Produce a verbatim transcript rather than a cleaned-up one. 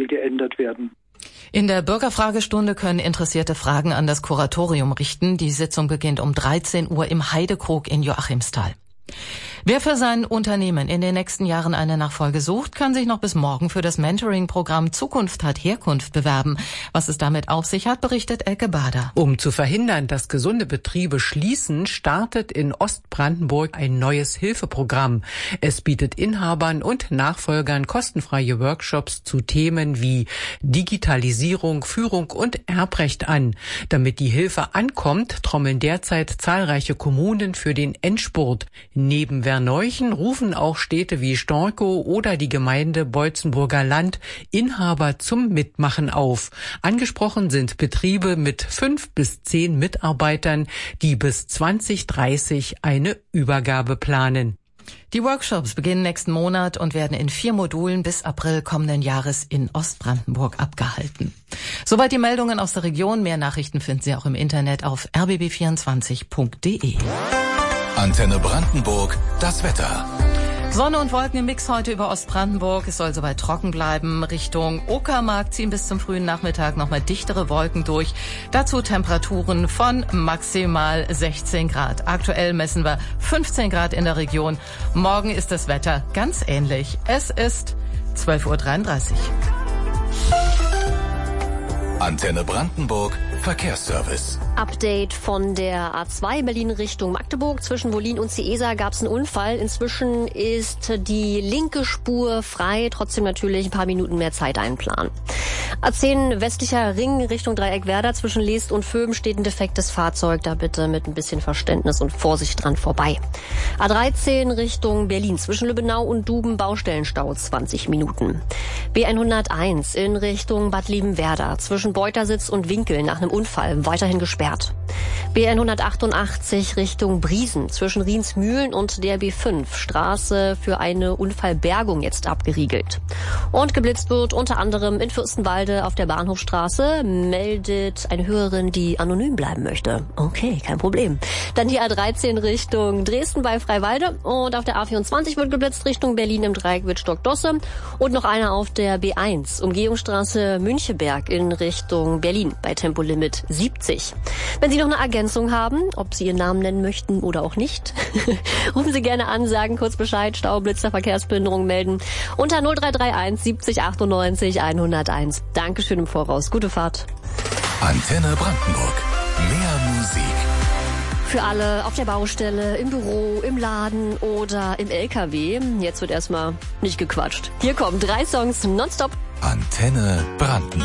Teil geändert werden. In der Bürgerfragestunde können Interessierte Fragen an das Kuratorium richten. Die Sitzung beginnt um dreizehn Uhr im Heidekrug in Joachimsthal. Wer für sein Unternehmen in den nächsten Jahren eine Nachfolge sucht, kann sich noch bis morgen für das Mentoring-Programm Zukunft hat Herkunft bewerben. Was es damit auf sich hat, berichtet Elke Bader. Um zu verhindern, dass gesunde Betriebe schließen, startet in Ostbrandenburg ein neues Hilfeprogramm. Es bietet Inhabern und Nachfolgern kostenfreie Workshops zu Themen wie Digitalisierung, Führung und Erbrecht an. Damit die Hilfe ankommt, trommeln derzeit zahlreiche Kommunen für den Endspurt. Neben Verneuchen rufen auch Städte wie Storkow oder die Gemeinde Boitzenburger Land Inhaber zum Mitmachen auf. Angesprochen sind Betriebe mit fünf bis zehn Mitarbeitern, die bis zwanzig dreißig eine Übergabe planen. Die Workshops beginnen nächsten Monat und werden in vier Modulen bis April kommenden Jahres in Ostbrandenburg abgehalten. Soweit die Meldungen aus der Region. Mehr Nachrichten finden Sie auch im Internet auf r b b vierundzwanzig punkt d e. Antenne Brandenburg, das Wetter. Sonne und Wolken im Mix heute über Ostbrandenburg. Es soll soweit trocken bleiben. Richtung Uckermark ziehen bis zum frühen Nachmittag nochmal dichtere Wolken durch. Dazu Temperaturen von maximal sechzehn Grad. Aktuell messen wir fünfzehn Grad in der Region. Morgen ist das Wetter ganz ähnlich. Es ist zwölf Uhr dreiunddreißig. Antenne Brandenburg, Verkehrsservice. Update von der A zwei Berlin Richtung Magdeburg. Zwischen Wollin und Ciesa gab es einen Unfall. Inzwischen ist die linke Spur frei. Trotzdem natürlich ein paar Minuten mehr Zeit einplanen. A zehn westlicher Ring Richtung Dreieckwerder. Zwischen Leest und Vöben steht ein defektes Fahrzeug. Da bitte mit ein bisschen Verständnis und Vorsicht dran vorbei. A dreizehn Richtung Berlin. Zwischen Lübbenau und Duben Baustellenstau zwanzig Minuten. B hunderteins in Richtung Bad Liebenwerda. Zwischen Beutersitz und Winkel nach einem Unfall weiterhin gesperrt. B hundertachtundachtzig Richtung Briesen. Zwischen Riensmühlen und der B fünf. Straße für eine Unfallbergung jetzt abgeriegelt. Und geblitzt wird unter anderem in Fürstenwalde auf der Bahnhofstraße. Meldet eine Hörerin, die anonym bleiben möchte. Okay, kein Problem. Dann die A dreizehn Richtung Dresden bei Freiwalde. Und auf der A vierundzwanzig wird geblitzt Richtung Berlin im Dreieck Wittstock-Dosse. Und noch einer auf der B eins. Umgehungsstraße Müncheberg in Richtung Berlin bei Tempolimit siebzig. Wenn Sie noch eine Ergänzung haben, ob Sie Ihren Namen nennen möchten oder auch nicht, rufen Sie gerne an, sagen kurz Bescheid, Stau, Blitzer, Verkehrsbehinderung melden unter null drei drei eins siebzig achtundneunzig hunderteins. Dankeschön im Voraus. Gute Fahrt. Antenne Brandenburg. Mehr Musik. Für alle auf der Baustelle, im Büro, im Laden oder im L K W. Jetzt wird erstmal nicht gequatscht. Hier kommen drei Songs nonstop. Antenne Brandenburg.